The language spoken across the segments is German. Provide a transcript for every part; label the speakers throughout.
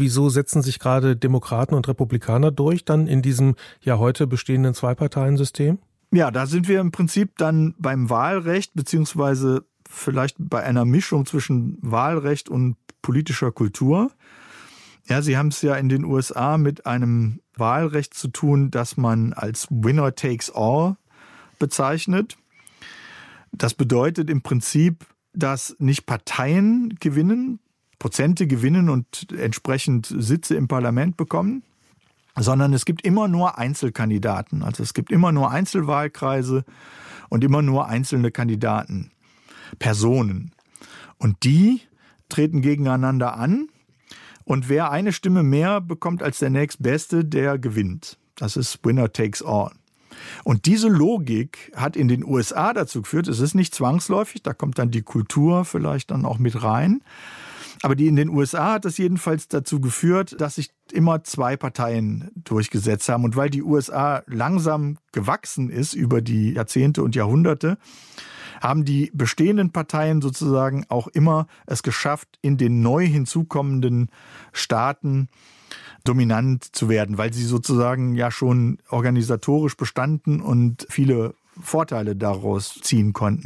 Speaker 1: wieso setzen sich gerade Demokraten und Republikaner durch, dann in diesem ja heute bestehenden Zwei-Parteien-System?
Speaker 2: Ja, da sind wir im Prinzip dann beim Wahlrecht, beziehungsweise vielleicht bei einer Mischung zwischen Wahlrecht und politischer Kultur. Ja, Sie haben es ja in den USA mit einem Wahlrecht zu tun, das man als Winner takes all bezeichnet. Das bedeutet im Prinzip, dass nicht Parteien gewinnen, Prozente gewinnen und entsprechend Sitze im Parlament bekommen, sondern es gibt immer nur Einzelkandidaten. Also es gibt immer nur Einzelwahlkreise und immer nur einzelne Kandidaten, Personen. Und die treten gegeneinander an und wer eine Stimme mehr bekommt als der nächstbeste, der gewinnt. Das ist Winner takes all. Und diese Logik hat in den USA dazu geführt, es ist nicht zwangsläufig, da kommt dann die Kultur vielleicht dann auch mit rein, aber die in den USA hat das jedenfalls dazu geführt, dass sich immer zwei Parteien durchgesetzt haben. Und weil die USA langsam gewachsen ist über die Jahrzehnte und Jahrhunderte, haben die bestehenden Parteien sozusagen auch immer es geschafft, in den neu hinzukommenden Staaten dominant zu werden, weil sie sozusagen ja schon organisatorisch bestanden und viele Vorteile daraus ziehen konnten.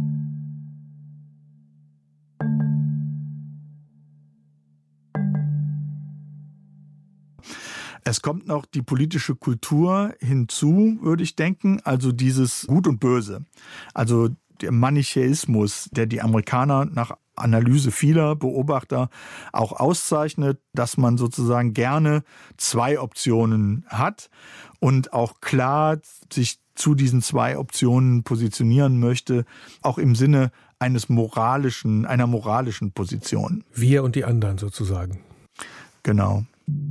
Speaker 2: Es kommt noch die politische Kultur hinzu, würde ich denken, also dieses Gut und Böse. Also der Manichäismus, der die Amerikaner nach Analyse vieler Beobachter auch auszeichnet, dass man sozusagen gerne zwei Optionen hat und auch klar sich zu diesen zwei Optionen positionieren möchte, auch im Sinne einer moralischen Position.
Speaker 1: Wir und die anderen sozusagen.
Speaker 2: Genau.